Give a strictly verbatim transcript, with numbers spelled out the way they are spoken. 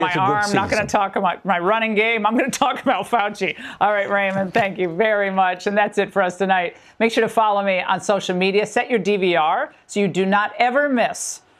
my arm. I'm not going to talk about my running game. I'm going to talk about Fauci. All right, Raymond, thank you very much. And that's it for us tonight. Make sure to follow me on social media. Set your D V R so you do not ever miss